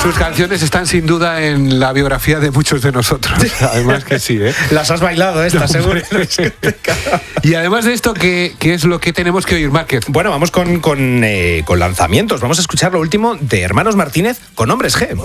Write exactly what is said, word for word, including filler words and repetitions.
Sus canciones están sin duda en la biografía de muchos de nosotros. Además que sí, ¿eh? Las has bailado, ¿eh? ¿Estás seguro? Y además de esto, ¿qué, qué es lo que tenemos que oír, Márquez? Bueno, vamos con, con, eh, con lanzamientos. Vamos a escuchar lo último de Hermanos Martínez con Hombres G.